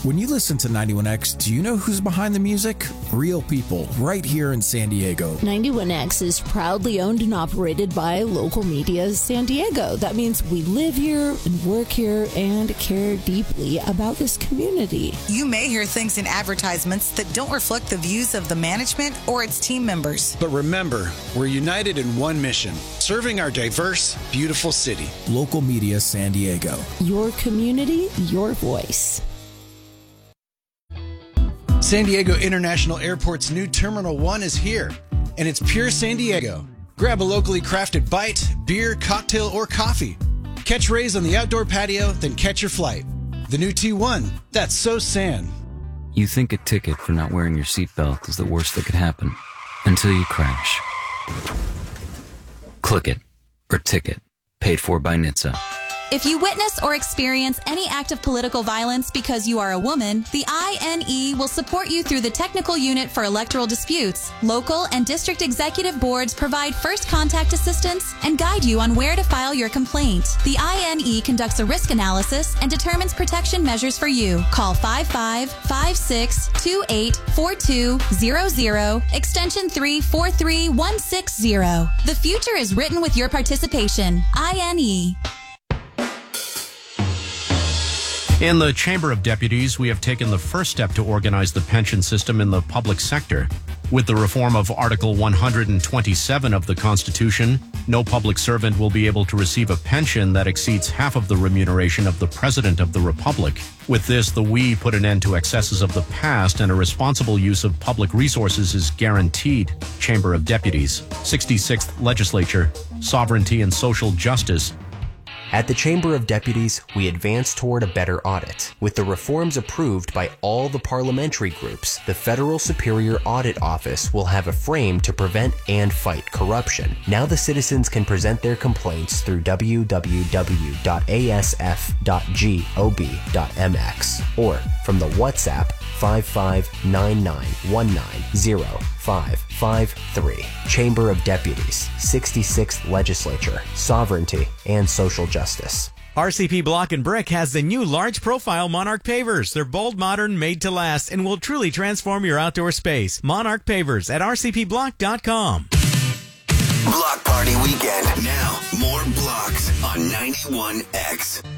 When you listen to 91X, do you know who's behind the music? Real people, right here in San Diego. 91X is proudly owned and operated by Local Media San Diego. That means we live here and work here and care deeply about this community. You may hear things in advertisements that don't reflect the views of the management or its team members. But remember, we're united in one mission, serving our diverse, beautiful city. Local Media San Diego. Your community, your voice. San Diego International Airport's new Terminal 1 is here, and it's pure San Diego. Grab a locally crafted bite, beer, cocktail, or coffee. Catch rays on the outdoor patio, then catch your flight. The new T1, that's so San. You think a ticket for not wearing your seatbelt is the worst that could happen, until you crash. Click it, or ticket, paid for by NHTSA. If you witness or experience any act of political violence because you are a woman, the INE will support you through the Technical Unit for Electoral Disputes. Local and district executive boards provide first contact assistance and guide you on where to file your complaint. The INE conducts a risk analysis and determines protection measures for you. Call 5556284200, extension 343160. The future is written with your participation. INE. In the Chamber of Deputies, we have taken the first step to organize the pension system in the public sector. With the reform of Article 127 of the Constitution, no public servant will be able to receive a pension that exceeds half of the remuneration of the President of the Republic. With this, the we put an end to excesses of the past, and a responsible use of public resources is guaranteed. Chamber of Deputies, 66th Legislature, Sovereignty and Social Justice. At the Chamber of Deputies, we advance toward a better audit. With the reforms approved by all the parliamentary groups, the Federal Superior Audit Office will have a frame to prevent and fight corruption. Now the citizens can present their complaints through www.asf.gov.mx or from the WhatsApp 5599190553. Chamber of Deputies, 66th Legislature, Sovereignty and Social Justice. RCP Block and Brick has the new large profile Monarch pavers. They're bold, modern, made to last, and will truly transform your outdoor space. Monarch pavers at rcpblock.com. Block Party Weekend. Now, more blocks on 91X.